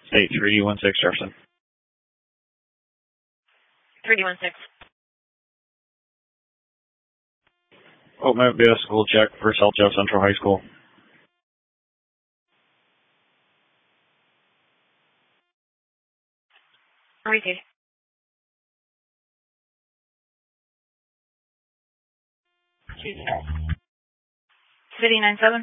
State 3D16 Jefferson. 3D16. Oh, might be a school check for South Jeff Central High School. Repeat. City 97.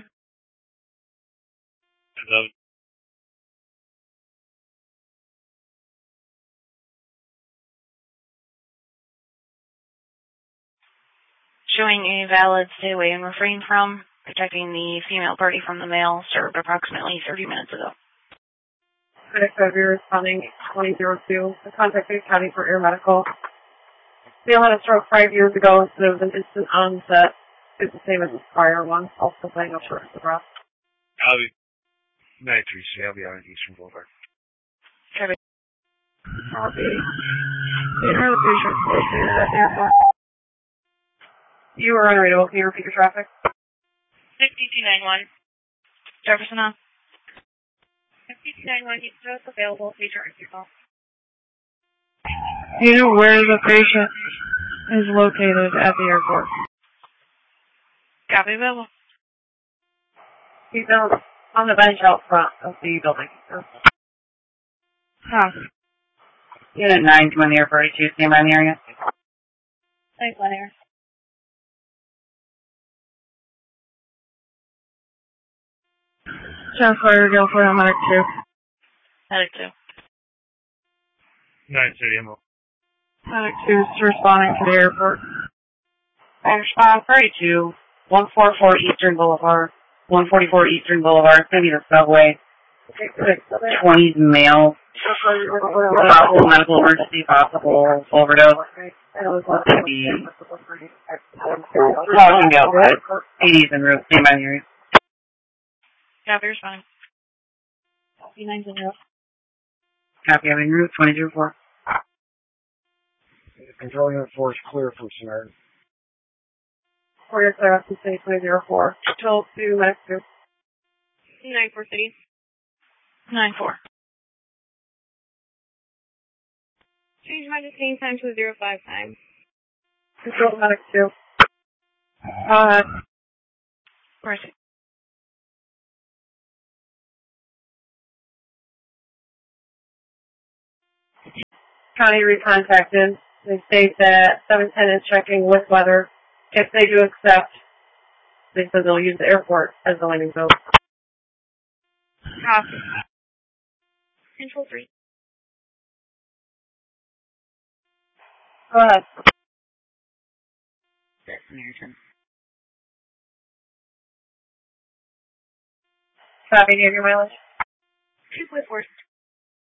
Showing a valid stay away and refrain from protecting the female party from the male served approximately 30 minutes ago. February responding 2002. The contact is County for air medical. Male had a stroke 5 years ago, so there was an instant onset. It's the same as the prior one, also playing up short of the breath. I'll be 936. I'll be on Eastern Boulevard. Copy. Copy. The patient located at the airport. You were unreadable. Can you repeat your traffic? 5291. Jefferson on. 5291. He's both available. Please return your call. Do you know where the patient is located at the airport? Copy, available. He's on the bench out front of the building. Unit 9, come on the airport, 42, stand by in the area. Thanks, Linear. Transfer, go for medic 2. Medic 2. 930 MO. Medic 2 is responding to the airport. I respond 32, 144 Eastern Boulevard, 144 Eastern Boulevard, it's going to be the subway. 20s male. Possible medical emergency, possible overdose. The 80s en route, stand by in the area. Copy, responding. Copy, 9-0. Copy, I'm en route, 2004. Control unit 4 is clear from Samaritan. For your clear up to state 2004. 12 to medic 2. 94 City. 94. Change my detained time to 05 time. Control medic 2. Mercy. County recontacted. They state that 710 is checking with weather. If they do accept, they said they'll use the airport as the landing zone. Copy. Control 3. Go ahead. Samaritan. Copy, do you have your mileage? 2.4.